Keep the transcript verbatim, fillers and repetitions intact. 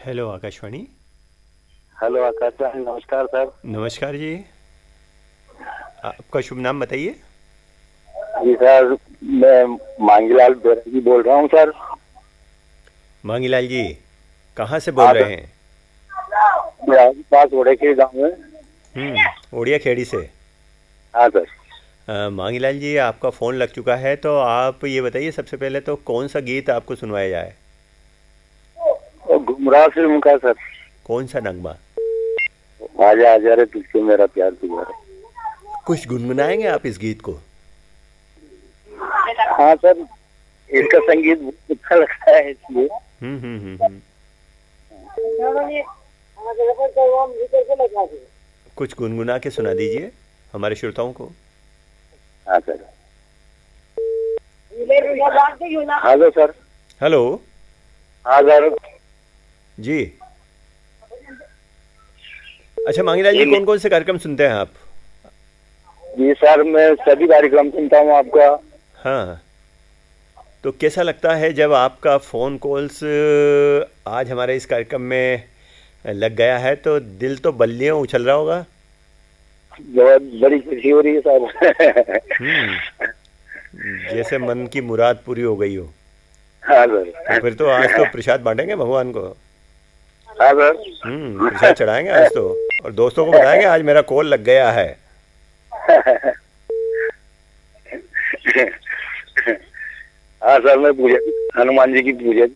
Hello Akashvani. Hello आकाश sir, नमस्कार sir. नमस्कार जी। आपका शुभ नाम बताइए। जी सर, मैं मांगीलाल बैरागी बोल रहा हूँ सर। मांगीलाल जी, कहाँ से बोल हाँ रहे सर, हैं? मैं आपके पास ओढ़े के गाँव में। हम्म ओडिया खेड़ी से। हाँ सर। अ, मांगीलाल जी, आपका फ़ोन लग चुका है, तो आप ये बताइए सबसे पहले तो कौन सा गीत आपको सुनवाया जाए? और गुमराह फिल्म का सर। कौन सा नगमा? आजा आजा रे तुझसे मेरा प्यार तुम्हारा। कुछ गुनगुनाएंगे आप इस गीत को? हाँ सर, इसका संगीत बहुत अच्छा लगता है इसलिए। हम्म हम्म हम्म हम्म। कुछ गुनगुना के सुना दीजिए हमारे श्रोताओं को। हाँ सर। Hello sir. हेलो। हाँ सर। जी। अच्छा मांगीलाल जी, जी कौन कौन से कार्यक्रम सुनते हैं आप? जी सर, मैं सभी कार्यक्रम सुनता हूँ आपका। हाँ। तो कैसा लगता है जब आपका फ़ोन कॉल्स आज हमारे इस कार्यक्रम में लग गया है, तो दिल तो बल्लियों उछल रहा होगा। बहुत बड़ी खुशी हो रही है सर। हम्म जैसे मन की मुराद पूरी हो गई हो। हाँ तो सर। फिर तो आज तो प्रसाद बांटेंगे भगवान को। हाँ सर। हम्म प्रसाद चढ़ाएंगे आज तो। और दोस्तों को बताएंगे आज मेरा कॉल लग गया है। हाँ सर, मैं पूजा हनुमान जी की पूजा